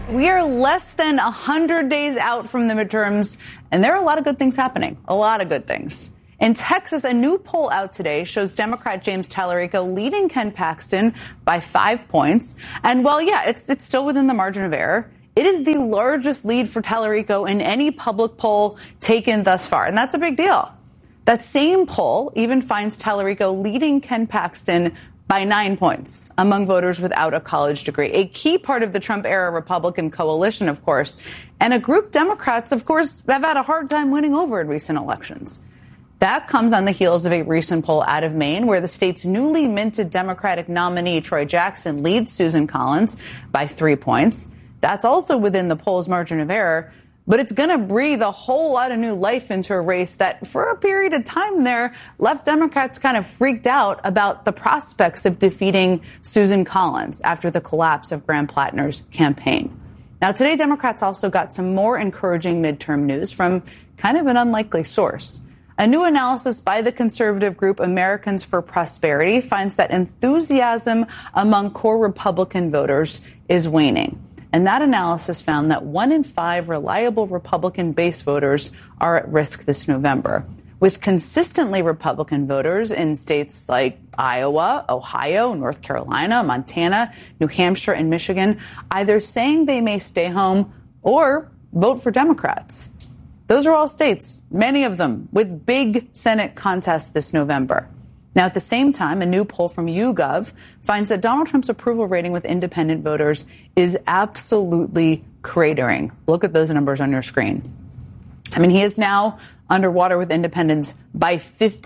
We are less than 100 days out from the midterms, and there are a lot of good things happening. A lot of good things. In Texas, a new poll out today shows Democrat James Tallarico leading Ken Paxton by 5 points. And while, it's still within the margin of error, it is the largest lead for Tallarico in any public poll taken thus far. And that's a big deal. That same poll even finds Tallarico leading Ken Paxton by 9 points among voters without a college degree. A key part of the Trump-era Republican coalition, of course, and a group Democrats, of course, have had a hard time winning over in recent elections. That comes on the heels of a recent poll out of Maine where the state's newly minted Democratic nominee, Troy Jackson, leads Susan Collins by 3 points. That's also within the poll's margin of error. But it's going to breathe a whole lot of new life into a race that, for a period of time there, left Democrats kind of freaked out about the prospects of defeating Susan Collins after the collapse of Graham Plattner's campaign. Now, today, Democrats also got some more encouraging midterm news from kind of an unlikely source. A new analysis by the conservative group Americans for Prosperity finds that enthusiasm among core Republican voters is waning. And that analysis found that 1 in 5 reliable Republican base voters are at risk this November, with consistently Republican voters in states like Iowa, Ohio, North Carolina, Montana, New Hampshire, and Michigan either saying they may stay home or vote for Democrats. Those are all states, many of them with big Senate contests this November. Now, at the same time, a new poll from YouGov finds that Donald Trump's approval rating with independent voters is absolutely cratering. Look at those numbers on your screen. I mean, he is now underwater with independents by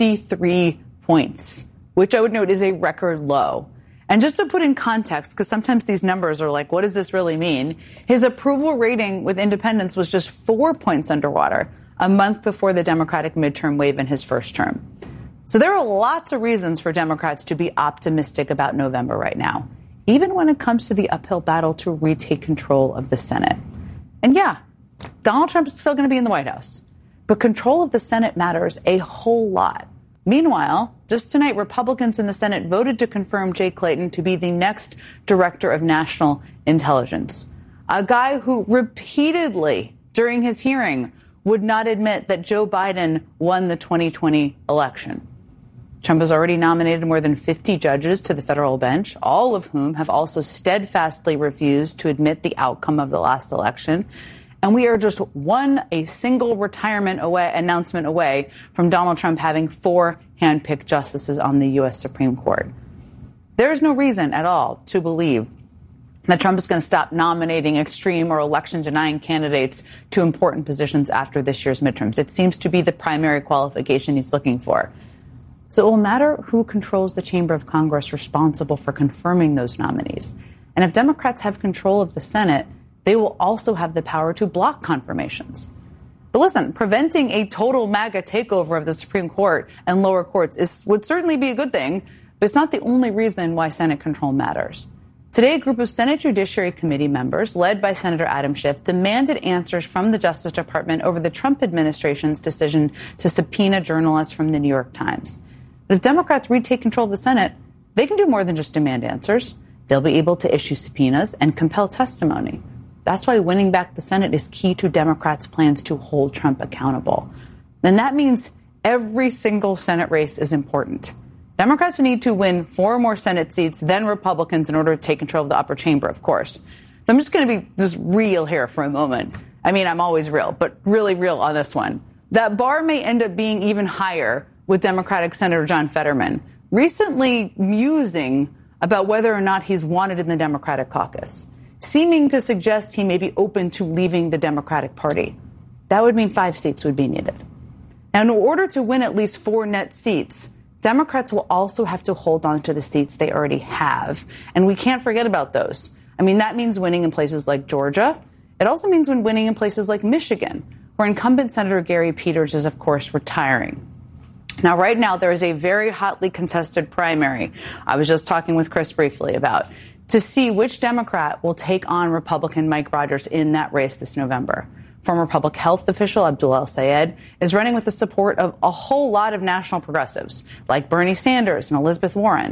53 points, which I would note is a record low. And just to put in context, because sometimes these numbers are like, what does this really mean? His approval rating with independents was just 4 points underwater a month before the Democratic midterm wave in his first term. So there are lots of reasons for Democrats to be optimistic about November right now, even when it comes to the uphill battle to retake control of the Senate. And Donald Trump is still going to be in the White House, but control of the Senate matters a whole lot. Meanwhile, just tonight, Republicans in the Senate voted to confirm Jay Clayton to be the next director of national intelligence, a guy who repeatedly during his hearing would not admit that Joe Biden won the 2020 election. Trump has already nominated more than 50 judges to the federal bench, all of whom have also steadfastly refused to admit the outcome of the last election. And we are just a single retirement announcement away from Donald Trump having 4 handpicked justices on the U.S. Supreme Court. There is no reason at all to believe that Trump is going to stop nominating extreme or election-denying candidates to important positions after this year's midterms. It seems to be the primary qualification he's looking for. So it will matter who controls the chamber of Congress responsible for confirming those nominees. And if Democrats have control of the Senate, they will also have the power to block confirmations. But listen, preventing a total MAGA takeover of the Supreme Court and lower courts would certainly be a good thing, but it's not the only reason why Senate control matters. Today, a group of Senate Judiciary Committee members, led by Senator Adam Schiff, demanded answers from the Justice Department over the Trump administration's decision to subpoena journalists from the New York Times. But if Democrats retake control of the Senate, they can do more than just demand answers. They'll be able to issue subpoenas and compel testimony. That's why winning back the Senate is key to Democrats' plans to hold Trump accountable. And that means every single Senate race is important. Democrats need to win 4 more Senate seats than Republicans in order to take control of the upper chamber, of course. So I'm just going to be just real here for a moment. I mean, I'm always real, but really real on this one. That bar may end up being even higher with Democratic Senator John Fetterman recently musing about whether or not he's wanted in the Democratic caucus, seeming to suggest he may be open to leaving the Democratic Party. That would mean 5 seats would be needed. Now, in order to win at least 4 net seats, Democrats will also have to hold on to the seats they already have. And we can't forget about those. I mean, that means winning in places like Georgia. It also means winning in places like Michigan, where incumbent Senator Gary Peters is, of course, retiring. Now, right now, there is a very hotly contested primary I was just talking with Chris briefly about to see which Democrat will take on Republican Mike Rogers in that race this November. Former public health official Abdul El-Sayed is running with the support of a whole lot of national progressives like Bernie Sanders and Elizabeth Warren,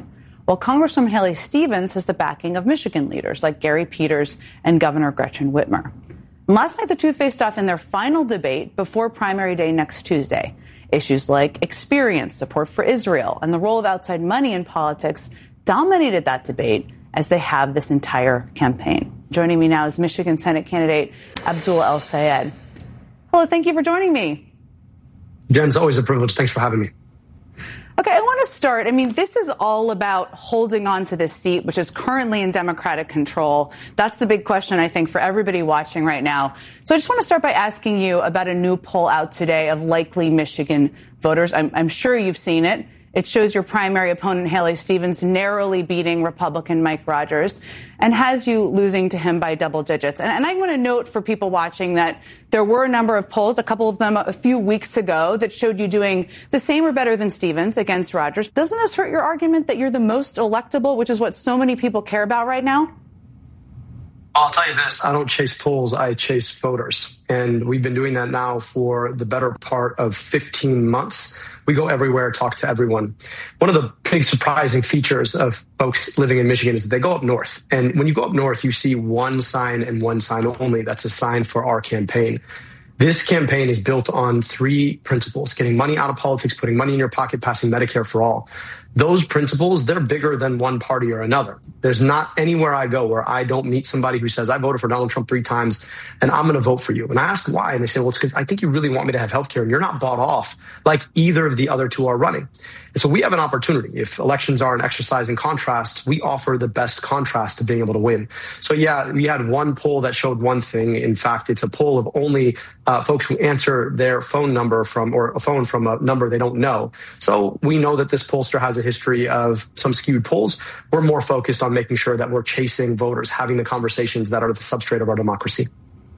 while Congresswoman Haley Stevens has the backing of Michigan leaders like Gary Peters and Governor Gretchen Whitmer. And last night, the two faced off in their final debate before primary day next Tuesday. Issues like experience, support for Israel, and the role of outside money in politics dominated that debate, as they have this entire campaign. Joining me now is Michigan Senate candidate Abdul El-Sayed. Hello, thank you for joining me. Jen, it's always a privilege. Thanks for having me. Okay, I want to start. I mean, this is all about holding on to this seat, which is currently in Democratic control. That's the big question, I think, for everybody watching right now. So I just want to start by asking you about a new poll out today of likely Michigan voters. I'm sure you've seen it. It shows your primary opponent, Haley Stevens, narrowly beating Republican Mike Rogers and has you losing to him by double digits. And I want to note for people watching that there were a number of polls, a couple of them a few weeks ago, that showed you doing the same or better than Stevens against Rogers. Doesn't this hurt your argument that you're the most electable, which is what so many people care about right now? I'll tell you this, I don't chase polls, I chase voters. And we've been doing that now for the better part of 15 months. We go everywhere, talk to everyone. One of the big surprising features of folks living in Michigan is that they go up north. And when you go up north, you see one sign and one sign only. That's a sign for our campaign. This campaign is built on three principles: getting money out of politics, putting money in your pocket, passing Medicare for all. Those principles, they're bigger than one party or another. There's not anywhere I go where I don't meet somebody who says, I voted for Donald Trump 3 times and I'm going to vote for you. And I ask why. And they say, well, it's because I think you really want me to have health care and you're not bought off like either of the other two are running. And so we have an opportunity. If elections are an exercise in contrast, we offer the best contrast to being able to win. So yeah, we had one poll that showed one thing. In fact, it's a poll of only folks who answer their phone number from, or a phone from a number they don't know. So we know that this pollster has a history of some skewed polls. We're more focused on making sure that we're chasing voters, having the conversations that are the substrate of our democracy.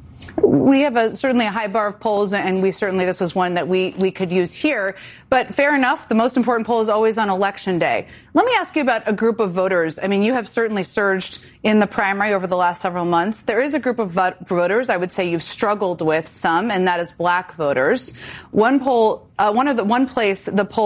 We have certainly a high bar of polls, and this is one that we could use here. But fair enough, the most important poll is always on Election Day. Let me ask you about a group of voters. I mean, you have certainly surged in the primary over the last several months. There is a group of voters I would say you've struggled with some, and that is black voters. One poll, it's one of the places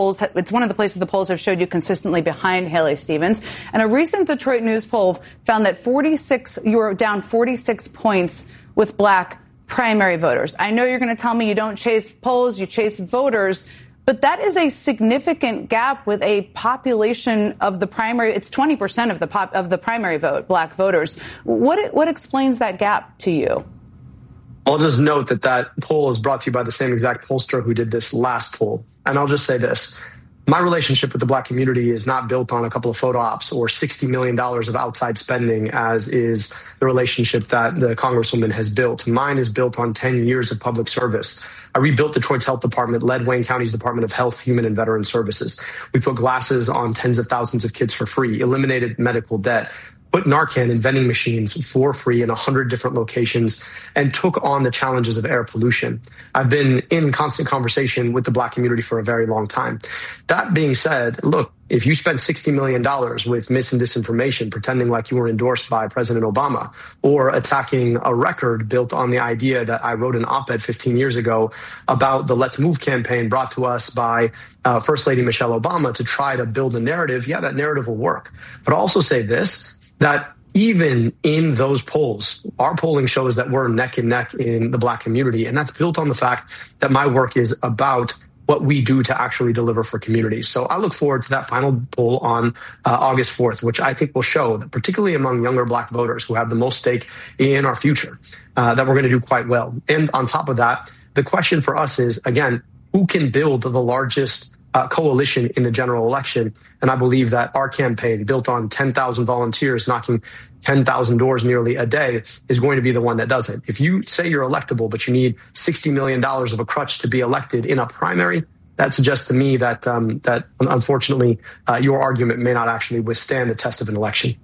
the polls have showed you consistently behind Haley Stevens. And a recent Detroit News poll found that you were down 46 points with black primary voters. I know you're going to tell me you don't chase polls, you chase voters, but that is a significant gap with a population of the primary. It's 20% of the primary vote, black voters. What explains that gap to you? I'll just note that poll is brought to you by the same exact pollster who did this last poll. And I'll just say this. My relationship with the black community is not built on a couple of photo ops or $60 million of outside spending, as is the relationship that the Congresswoman has built. Mine is built on 10 years of public service. I rebuilt Detroit's health department, led Wayne County's Department of Health, Human and Veteran Services. We put glasses on tens of thousands of kids for free, eliminated medical debt, put Narcan in vending machines for free in 100 different locations, and took on the challenges of air pollution. I've been in constant conversation with the black community for a very long time. That being said, look, if you spent $60 million with mis and disinformation, pretending like you were endorsed by President Obama, or attacking a record built on the idea that I wrote an op-ed 15 years ago about the Let's Move campaign brought to us by First Lady Michelle Obama to try to build a narrative, yeah, that narrative will work. But I'll also say this, that even in those polls, our polling shows that we're neck and neck in the black community. And that's built on the fact that my work is about what we do to actually deliver for communities. So I look forward to that final poll on August 4th, which I think will show that particularly among younger black voters who have the most stake in our future, that we're going to do quite well. And on top of that, the question for us is, again, who can build the largest coalition in the general election? And I believe that our campaign, built on 10,000 volunteers knocking 10,000 doors nearly a day, is going to be the one that does it. If you say you're electable, but you need $60 million of a crutch to be elected in a primary, that suggests to me that that unfortunately your argument may not actually withstand the test of an election.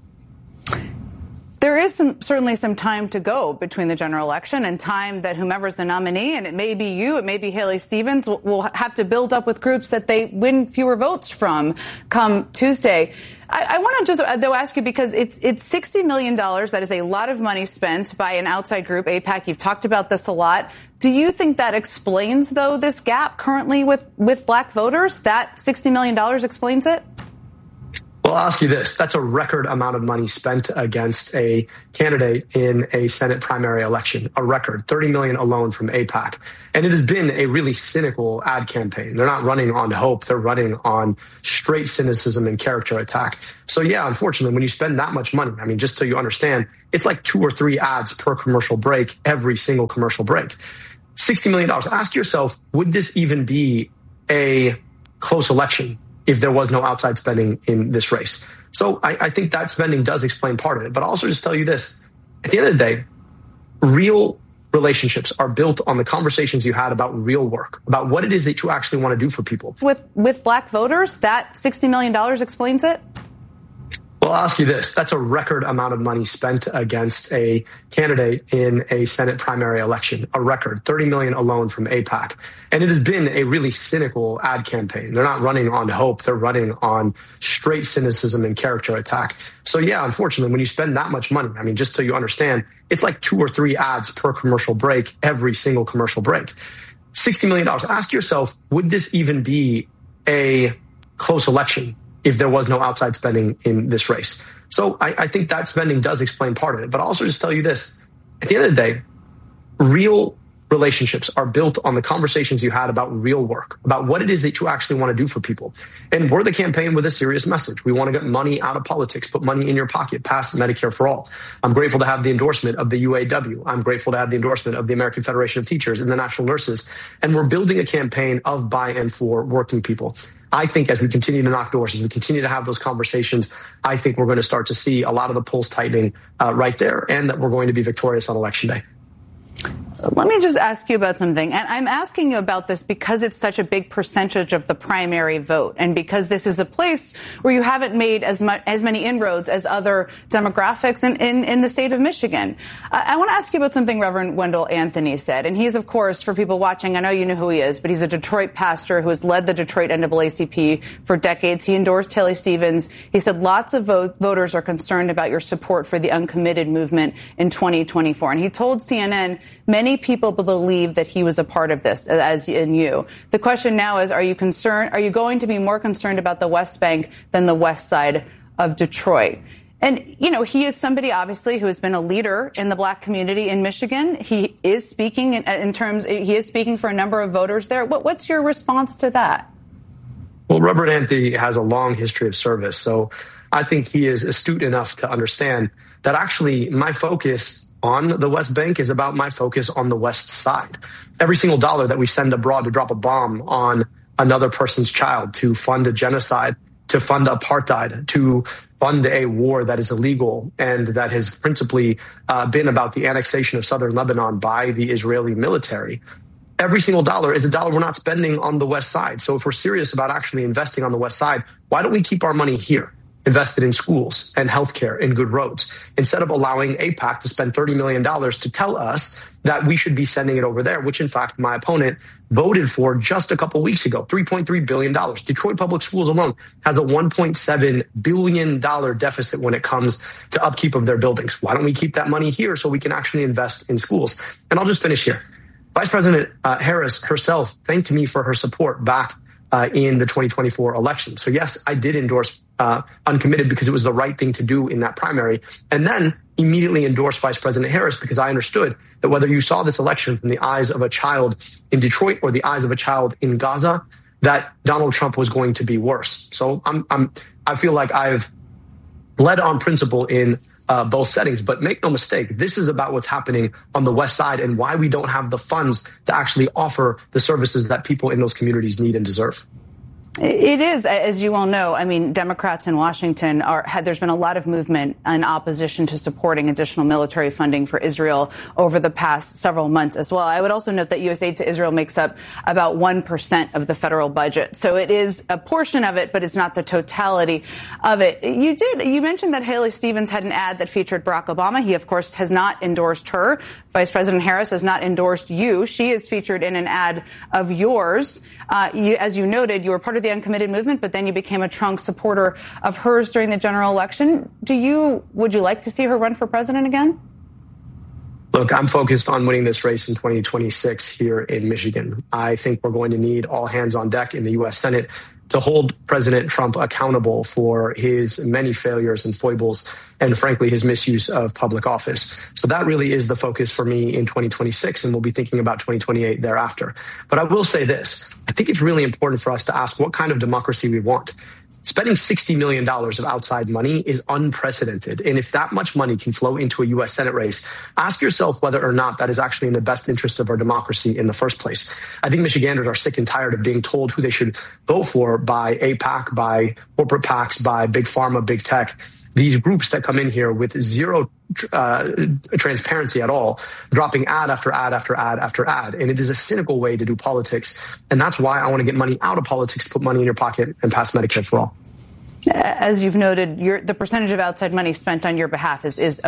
There is certainly some time to go between the general election and time that whomever's the nominee, and it may be you, it may be Haley Stevens, will have to build up with groups that they win fewer votes from come Tuesday. I want to just, though, ask you, because it's $60 million. That is a lot of money spent by an outside group, AIPAC. You've talked about this a lot. Do you think that explains, though, this gap currently with black voters? That $60 million explains it? Well, I'll ask you this. That's a record amount of money spent against a candidate in a Senate primary election, a record, $30 million alone from AIPAC. And it has been a really cynical ad campaign. They're not running on hope. They're running on straight cynicism and character attack. So yeah, unfortunately, when you spend that much money, I mean, just so you understand, it's like 2 or 3 ads per commercial break, every single commercial break. $60 million. Ask yourself, would this even be a close election if there was no outside spending in this race? So I think that spending does explain part of it. But I'll also just tell you this. At the end of the day, real relationships are built on the conversations you had about real work, about what it is that you actually want to do for people. With black voters, that $60 million explains it? Well, I'll ask you this. That's a record amount of money spent against a candidate in a Senate primary election, a record, $30 million alone from AIPAC. And it has been a really cynical ad campaign. They're not running on hope. They're running on straight cynicism and character attack. So yeah, unfortunately, when you spend that much money, I mean, just so you understand, it's like 2 or 3 ads per commercial break, every single commercial break. $60 million. Ask yourself, would this even be a close election if there was no outside spending in this race? So I think that spending does explain part of it. But I'll also just tell you this. At the end of the day, real relationships are built on the conversations you had about real work, about what it is that you actually want to do for people. And we're the campaign with a serious message. We want to get money out of politics, put money in your pocket, pass Medicare for all. I'm grateful to have the endorsement of the UAW. I'm grateful to have the endorsement of the American Federation of Teachers and the National Nurses. And we're building a campaign of by and for working people. I think as we continue to knock doors, as we continue to have those conversations, I think we're going to start to see a lot of the polls tightening right there, and that we're going to be victorious on Election Day. Let me just ask you about something. And I'm asking you about this because it's such a big percentage of the primary vote, and because this is a place where you haven't made as many inroads as other demographics in the state of Michigan. I want to ask you about something Reverend Wendell Anthony said. And he's, of course, for people watching, I know you know who he is, but he's a Detroit pastor who has led the Detroit NAACP for decades. He endorsed Haley Stevens. He said lots of voters are concerned about your support for the uncommitted movement in 2024. And he told CNN many people believe that he was a part of this, as in you. The question now is, are you going to be more concerned about the West Bank than the west side of Detroit? And, you know, he is somebody, obviously, who has been a leader in the black community in Michigan. He is speaking he is speaking for a number of voters there. What's your response to that? Well, Reverend Anthony has a long history of service, so I think he is astute enough to understand that actually my focus on the West Bank is about my focus on the West side. Every single dollar that we send abroad to drop a bomb on another person's child, to fund a genocide, to fund apartheid, to fund a war that is illegal and that has principally been about the annexation of southern Lebanon by the Israeli military, every single dollar is a dollar we're not spending on the West side. So if we're serious about actually investing on the West side, why don't we keep our money here, invested in schools and healthcare and good roads, instead of allowing AIPAC to spend $30 million to tell us that we should be sending it over there, which in fact my opponent voted for just a couple weeks ago, $3.3 billion. Detroit Public Schools alone has a $1.7 billion deficit when it comes to upkeep of their buildings. Why don't we keep that money here so we can actually invest in schools? And I'll just finish here. Vice President Harris herself thanked me for her support back in the 2024 election. So yes, I did endorse uncommitted because it was the right thing to do in that primary, and then immediately endorsed Vice President Harris because I understood that whether you saw this election from the eyes of a child in Detroit or the eyes of a child in Gaza, that Donald Trump was going to be worse. So I feel like I've led on principle in both settings, but make no mistake, this is about what's happening on the West side and why we don't have the funds to actually offer the services that people in those communities need and deserve. It is, as you all know. I mean, Democrats in Washington there's been a lot of movement in opposition to supporting additional military funding for Israel over the past several months as well. I would also note that U.S. aid to Israel makes up about 1% of the federal budget. So it is a portion of it, but it's not the totality of it. You mentioned that Haley Stevens had an ad that featured Barack Obama. He, of course, has not endorsed her. Vice President Harris has not endorsed you. She is featured in an ad of yours. As you noted, you were part of the uncommitted movement, but then you became a strong supporter of hers during the general election. Would you like to see her run for president again? Look, I'm focused on winning this race in 2026 here in Michigan. I think we're going to need all hands on deck in the U.S. Senate to hold President Trump accountable for his many failures and foibles and, frankly, his misuse of public office. So that really is the focus for me in 2026, and we'll be thinking about 2028 thereafter. But I will say this. I think it's really important for us to ask what kind of democracy we want. Spending $60 million of outside money is unprecedented. And if that much money can flow into a U.S. Senate race, ask yourself whether or not that is actually in the best interest of our democracy in the first place. I think Michiganders are sick and tired of being told who they should vote for by AIPAC, by corporate PACs, by big pharma, big tech. These groups that come in here with zero transparency at all, dropping ad after ad after ad after ad. And it is a cynical way to do politics. And that's why I want to get money out of politics, put money in your pocket, and pass Medicare for all. As you've noted, the percentage of outside money spent on your behalf is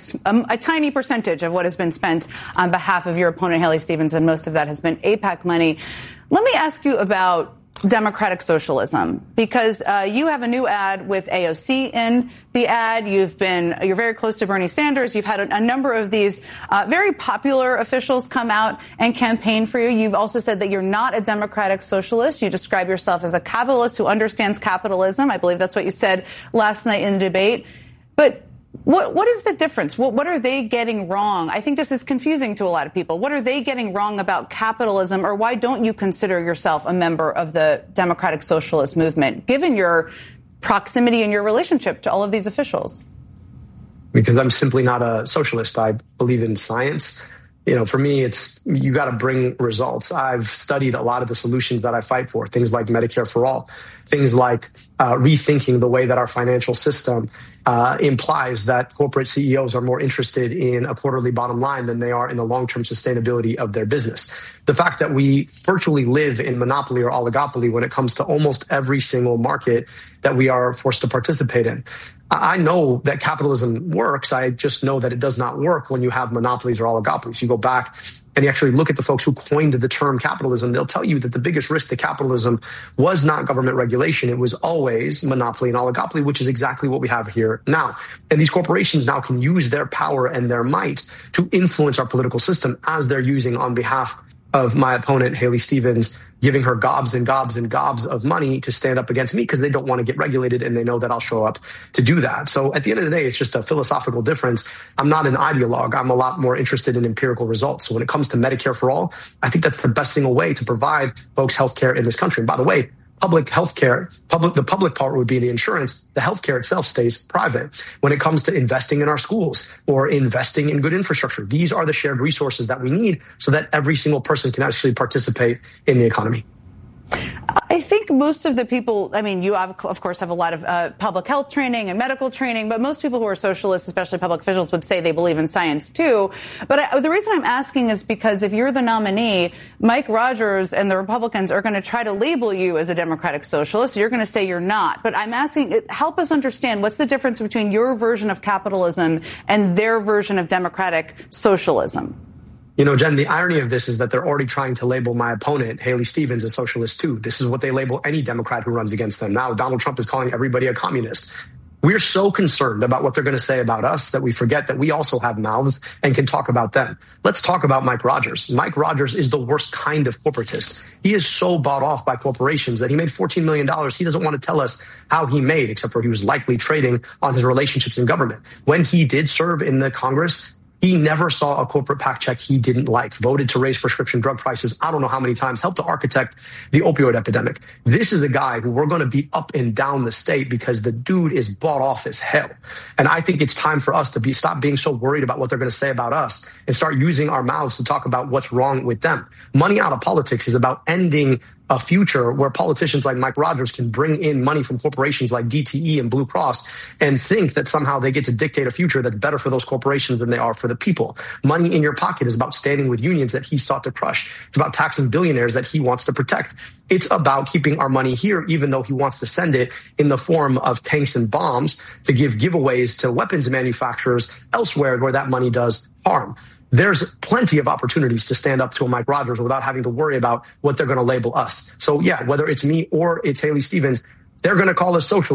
a tiny percentage of what has been spent on behalf of your opponent, Haley Stevens, and most of that has been AIPAC money. Let me ask you about democratic socialism, because you have a new ad with AOC in the ad. You're very close to Bernie Sanders. You've had a number of these very popular officials come out and campaign for you. You've also said that you're not a democratic socialist. You describe yourself as a capitalist who understands capitalism. I believe that's what you said last night in the debate. But what is the difference? What are they getting wrong? I think this is confusing to a lot of people. What are they getting wrong about capitalism, or why don't you consider yourself a member of the democratic socialist movement, given your proximity and your relationship to all of these officials? Because I'm simply not a socialist. I believe in science. For me, you got to bring results. I've studied a lot of the solutions that I fight for, things like Medicare for all, things like rethinking the way that our financial system implies that corporate CEOs are more interested in a quarterly bottom line than they are in the long-term sustainability of their business. The fact that we virtually live in monopoly or oligopoly when it comes to almost every single market that we are forced to participate in. I know that capitalism works. I just know that it does not work when you have monopolies or oligopolies. You go back and you actually look at the folks who coined the term capitalism, they'll tell you that the biggest risk to capitalism was not government regulation. It was always monopoly and oligopoly, which is exactly what we have here now. And these corporations now can use their power and their might to influence our political system, as they're using on behalf of my opponent, Haley Stevens, giving her gobs and gobs and gobs of money to stand up against me because they don't want to get regulated and they know that I'll show up to do that. So at the end of the day, it's just a philosophical difference. I'm not an ideologue. I'm a lot more interested in empirical results. So when it comes to Medicare for all, I think that's the best single way to provide folks healthcare in this country. And by the way, public healthcare, the public part would be the insurance. The healthcare itself stays private. When it comes to investing in our schools or investing in good infrastructure, these are the shared resources that we need so that every single person can actually participate in the economy. I think most of the people, you of course have a lot of public health training and medical training, but most people who are socialists, especially public officials, would say they believe in science too. But the reason I'm asking is because if you're the nominee, Mike Rogers and the Republicans are going to try to label you as a democratic socialist. You're going to say you're not. But I'm asking, help us understand what's the difference between your version of capitalism and their version of democratic socialism. Jen, the irony of this is that they're already trying to label my opponent, Haley Stevens, a socialist too. This is what they label any Democrat who runs against them. Now, Donald Trump is calling everybody a communist. We're so concerned about what they're going to say about us that we forget that we also have mouths and can talk about them. Let's talk about Mike Rogers. Mike Rogers is the worst kind of corporatist. He is so bought off by corporations that he made $14 million. He doesn't want to tell us how he made, except for he was likely trading on his relationships in government. When he did serve in the Congress, he never saw a corporate PAC check he didn't like, voted to raise prescription drug prices I don't know how many times, helped to architect the opioid epidemic. This is a guy who we're going to be up and down the state because the dude is bought off as hell. And I think it's time for us to stop being so worried about what they're going to say about us and start using our mouths to talk about what's wrong with them. Money out of politics is about ending a future where politicians like Mike Rogers can bring in money from corporations like DTE and Blue Cross and think that somehow they get to dictate a future that's better for those corporations than they are for the people. Money in your pocket is about standing with unions that he sought to crush. It's about taxing billionaires that he wants to protect. It's about keeping our money here, even though he wants to send it in the form of tanks and bombs to give giveaways to weapons manufacturers elsewhere where that money does harm. There's plenty of opportunities to stand up to a Mike Rogers without having to worry about what they're going to label us. So yeah, whether it's me or it's Haley Stevens, they're going to call us socialists.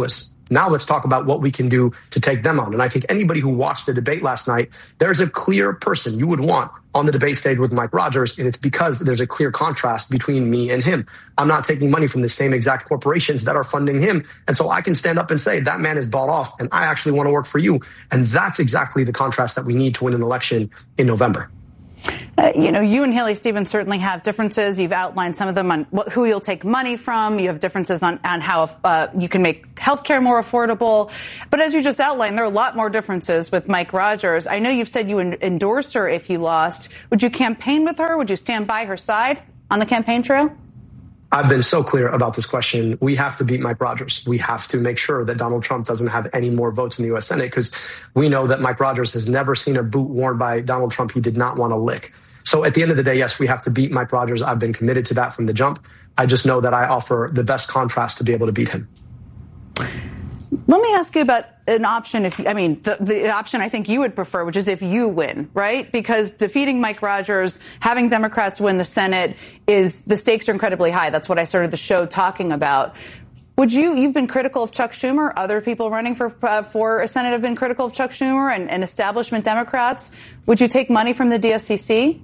Now let's talk about what we can do to take them on. And I think anybody who watched the debate last night, there's a clear person you would want on the debate stage with Mike Rogers, and it's because there's a clear contrast between me and him. I'm not taking money from the same exact corporations that are funding him. And so I can stand up and say, that man is bought off, and I actually want to work for you. And that's exactly the contrast that we need to win an election in November. You and Haley Stevens certainly have differences. You've outlined some of them on who you'll take money from. You have differences on how you can make healthcare more affordable. But as you just outlined, there are a lot more differences with Mike Rogers. I know you've said you would endorse her if you lost. Would you campaign with her? Would you stand by her side on the campaign trail? I've been so clear about this question. We have to beat Mike Rogers. We have to make sure that Donald Trump doesn't have any more votes in the U.S. Senate, because we know that Mike Rogers has never seen a boot worn by Donald Trump he did not want to lick. So at the end of the day, yes, we have to beat Mike Rogers. I've been committed to that from the jump. I just know that I offer the best contrast to be able to beat him. Let me ask you about an option. The option I think you would prefer, which is if you win, right? Because defeating Mike Rogers, having Democrats win the Senate, the stakes are incredibly high. That's what I started the show talking about. You've been critical of Chuck Schumer. Other people running for a Senate have been critical of Chuck Schumer and establishment Democrats. Would you take money from the DSCC?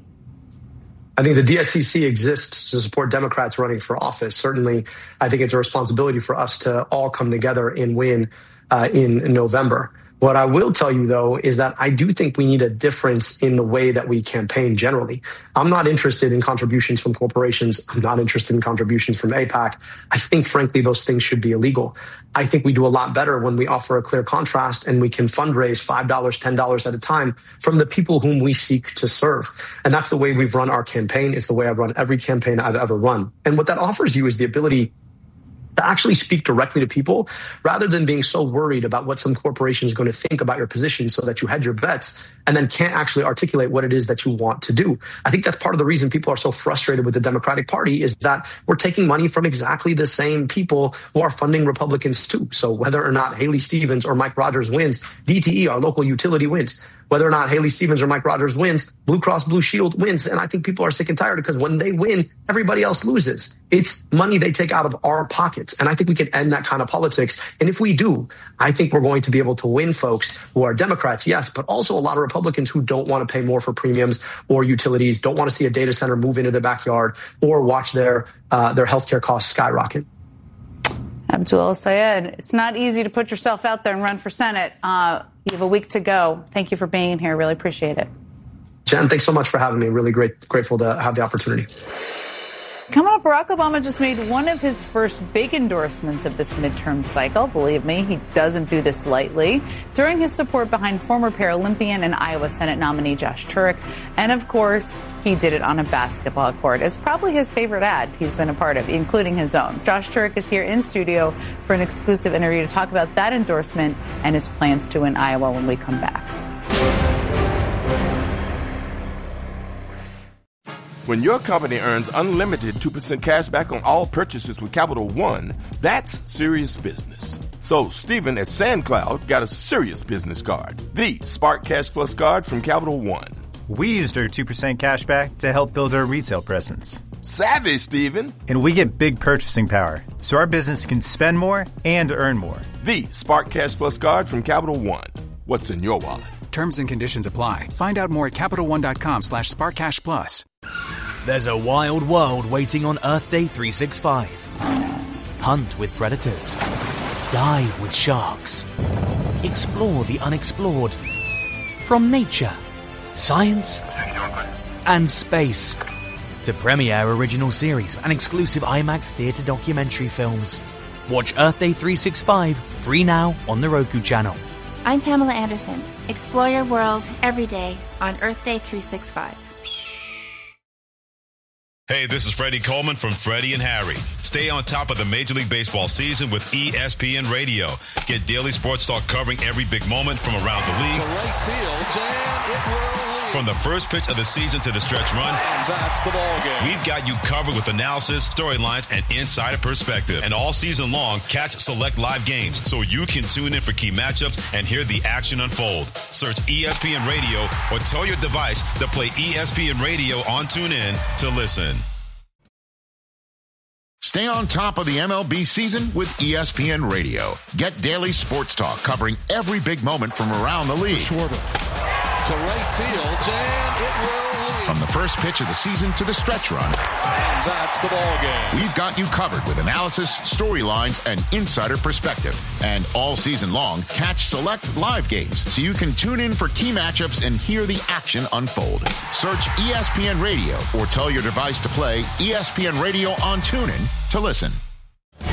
I think the DSCC exists to support Democrats running for office. Certainly, I think it's a responsibility for us to all come together and win in November. What I will tell you, though, is that I do think we need a difference in the way that we campaign generally. I'm not interested in contributions from corporations. I'm not interested in contributions from AIPAC. I think, frankly, those things should be illegal. I think we do a lot better when we offer a clear contrast and we can fundraise $5, $10 at a time from the people whom we seek to serve. And that's the way we've run our campaign. It's the way I've run every campaign I've ever run. And what that offers you is the ability to actually speak directly to people rather than being so worried about what some corporation is going to think about your position so that you hedge your bets and then can't actually articulate what it is that you want to do. I think that's part of the reason people are so frustrated with the Democratic Party is that we're taking money from exactly the same people who are funding Republicans too. So whether or not Haley Stevens or Mike Rogers wins, DTE, our local utility, wins. Whether or not Haley Stevens or Mike Rogers wins, Blue Cross Blue Shield wins. And I think people are sick and tired because when they win, everybody else loses. It's money they take out of our pockets. And I think we can end that kind of politics. And if we do, I think we're going to be able to win folks who are Democrats, yes, but also a lot of Republicans who don't want to pay more for premiums or utilities, don't want to see a data center move into their backyard or watch their healthcare costs skyrocket. Abdul El-Sayed, it's not easy to put yourself out there and run for Senate. You have a week to go. Thank you for being in here. Really appreciate it. Jen, thanks so much for having me. Really grateful to have the opportunity. Coming up, Barack Obama just made one of his first big endorsements of this midterm cycle. Believe me, he doesn't do this lightly. During his support behind former Paralympian and Iowa Senate nominee Josh Turek. And of course, he did it on a basketball court. It's probably his favorite ad he's been a part of, including his own. Josh Turek is here in studio for an exclusive interview to talk about that endorsement and his plans to win Iowa when we come back. When your company earns unlimited 2% cash back on all purchases with Capital One, that's serious business. So Stephen at SandCloud got a serious business card, the Spark Cash Plus card from Capital One. We used our 2% cash back to help build our retail presence. Savvy, Stephen. And we get big purchasing power, so our business can spend more and earn more. The Spark Cash Plus card from Capital One. What's in your wallet? Terms and conditions apply. Find out more at CapitalOne.com/SparkCashPlus. There's a wild world waiting on Earth Day 365. Hunt with predators. Dive with sharks. Explore the unexplored. From nature, science, and space. To premiere original series and exclusive IMAX theater documentary films. Watch Earth Day 365 free now on the Roku channel. I'm Pamela Anderson. Explore your world every day on Earth Day 365. Hey, this is Freddie Coleman from Freddie and Harry. Stay on top of the Major League Baseball season with ESPN Radio. Get daily sports talk covering every big moment from around the league. To right field, and it will lead. From the first pitch of the season to the stretch run. And that's the ball game. We've got you covered with analysis, storylines, and insider perspective. And all season long, catch select live games so you can tune in for key matchups and hear the action unfold. Search ESPN Radio or tell your device to play ESPN Radio on TuneIn to listen. Stay on top of the MLB season with ESPN Radio. Get daily sports talk covering every big moment from around the league. To right field, and it will lead. From the first pitch of the season to the stretch run. And that's the ball game. We've got you covered with analysis, storylines, and insider perspective. And all season long, catch select live games so you can tune in for key matchups and hear the action unfold. Search ESPN Radio or tell your device to play ESPN Radio on TuneIn to listen.